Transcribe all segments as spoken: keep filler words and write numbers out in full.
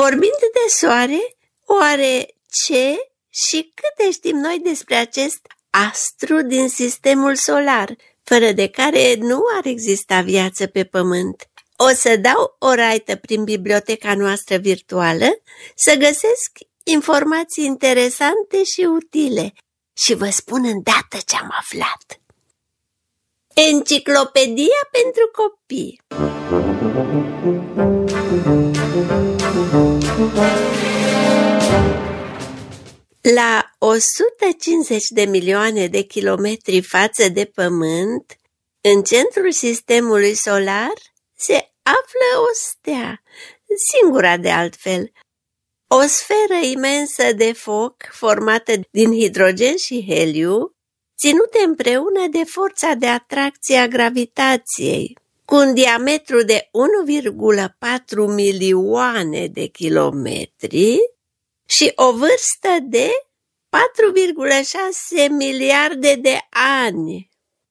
Vorbind de soare, oare ce și câte știm noi despre acest astru din sistemul solar, fără de care nu ar exista viață pe pământ? O să dau o raită prin biblioteca noastră virtuală să găsesc informații interesante și utile și vă spun îndată ce am aflat. Enciclopedia pentru copii. La o sută cincizeci de milioane de kilometri față de Pământ, în centrul sistemului solar, se află o stea, singura de altfel, o sferă imensă de foc formată din hidrogen și heliu, ținute împreună de forța de atracție a gravitației, cu un diametru de unu virgulă patru milioane de kilometri și o vârstă de patru virgulă șase miliarde de ani.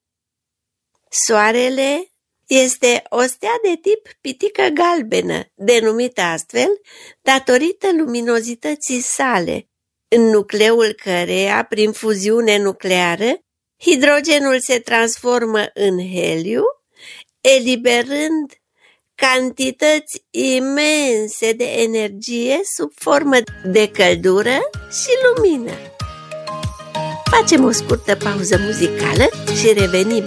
Soarele este o stea de tip pitică galbenă, denumită astfel datorită luminozității sale, în nucleul căreia, prin fuziune nucleară, hidrogenul se transformă în heliu, eliberând cantități imense de energie sub formă de căldură și lumină. Facem o scurtă pauză muzicală și revenim.